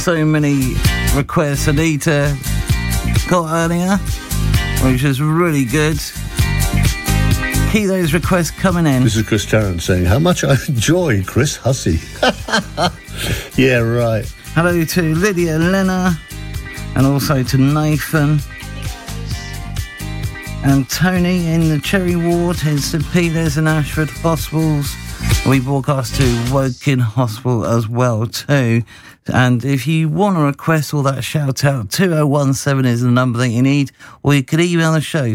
so many requests Anita got earlier, which is really good. Keep those requests coming in. This is Chris Tarrant saying, how much I enjoy Chris Hussey. Yeah, right. Hello to Lydia Lena, and also to Nathan and Tony in the Cherry Ward in St Peter's and Ashford Hospitals. We broadcast to Woking Hospital as well too. And if you want to request all that shout out, 2017 is the number that you need, or you could email the show,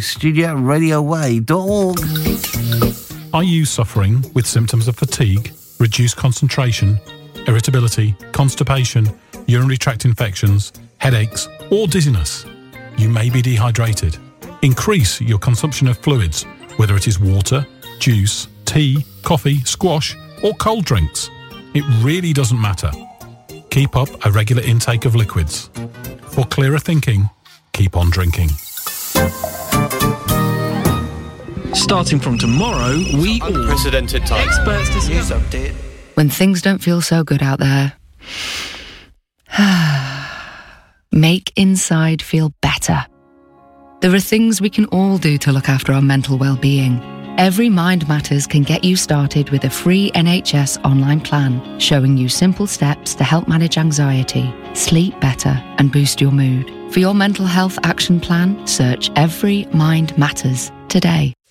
studio@radioway.org. Are you suffering with symptoms of fatigue, reduced concentration, irritability, constipation, urinary tract infections, headaches, or dizziness? You may be dehydrated. Increase your consumption of fluids, whether it is water, juice, tea, coffee, squash, or cold drinks. It really doesn't matter. Keep up a regular intake of liquids. For clearer thinking, keep on drinking. Starting from tomorrow, we unprecedented time. Experts news update. When things don't feel so good out there, make inside feel better. There are things we can all do to look after our mental well-being. Every Mind Matters can get you started with a free NHS online plan, showing you simple steps to help manage anxiety, sleep better, and boost your mood. For your mental health action plan, search Every Mind Matters today.